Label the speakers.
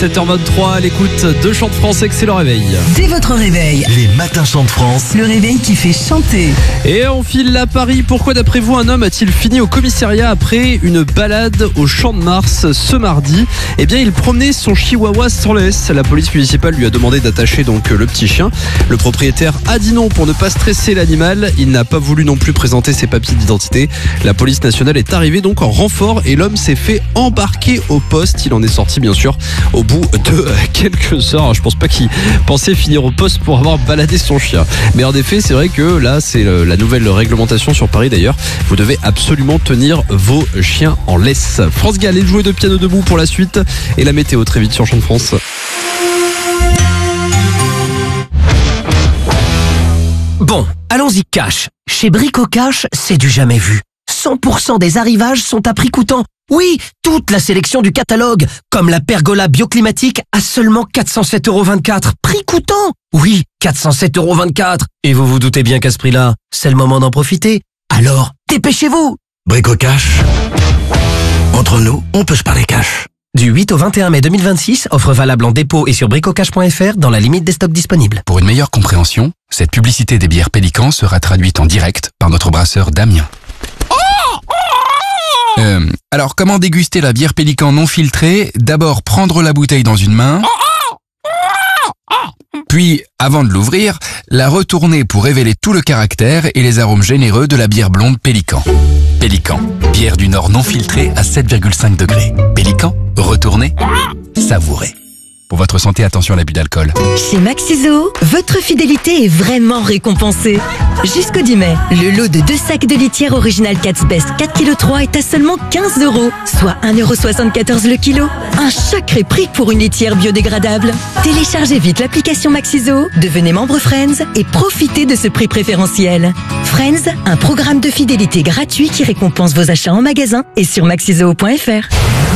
Speaker 1: 7h23 à l'écoute de Chant de France, excellent réveil.
Speaker 2: Dès votre réveil,
Speaker 3: Les matins Chant de France.
Speaker 2: le réveil qui fait chanter.
Speaker 1: Et on file à Paris. Pourquoi d'après vous un homme a-t-il fini au commissariat après une balade au Champ de Mars ce mardi? Eh bien il promenait son chihuahua sans laisse. La police municipale lui a demandé d'attacher donc le petit chien. Le propriétaire a dit non pour ne pas stresser l'animal. Il n'a pas voulu non plus présenter ses papiers d'identité. La police nationale est arrivée donc en renfort et l'homme s'est fait embarquer au poste. Il en est sorti bien sûr au bout de quelques heures. Je pense pas qu'il pensait finir au poste pour avoir baladé son chien. Mais en effet, c'est vrai que là, c'est la nouvelle réglementation sur Paris d'ailleurs. Vous devez absolument tenir vos chiens en laisse. France Gall est joué de piano debout pour la suite. Et la météo très vite sur Chant de France.
Speaker 4: Bon, allons-y cash. Chez Brico Cash, c'est du jamais vu. 100% des arrivages sont à prix coûtant. Oui, toute la sélection du catalogue, comme la pergola bioclimatique à seulement 407,24 €. Prix coûtant. Oui, 407,24 €. Et vous vous doutez bien qu'à ce prix-là, c'est le moment d'en profiter. Alors, dépêchez-vous.
Speaker 3: Brico Cash. Entre nous, on peut se parler cash.
Speaker 4: Du 8 au 21 mai 2026, offre valable en dépôt et sur bricocash.fr dans la limite des stocks disponibles.
Speaker 5: Pour une meilleure compréhension, cette publicité des bières Pélican sera traduite en direct par notre brasseur Damien. Alors, comment déguster la bière Pélican non filtrée? D'abord, prendre la bouteille dans une main, puis, avant de l'ouvrir, la retourner pour révéler tout le caractère et les arômes généreux de la bière blonde Pélican. Pélican, bière du Nord non filtrée à 7,5 degrés. Pélican, retournez, savourez. Pour votre santé, attention à l'abus d'alcool.
Speaker 6: Chez Maxiso, votre fidélité est vraiment récompensée. Jusqu'au 10 mai, le lot de 2 sacs de litière original Cat's Best 4,3 kg est à seulement 15 €, soit 1,74 € le kilo. Un sacré prix pour une litière biodégradable. Téléchargez vite l'application Maxiso, devenez membre Friends et profitez de ce prix préférentiel. Friends, un programme de fidélité gratuit qui récompense vos achats en magasin et sur maxiso.fr.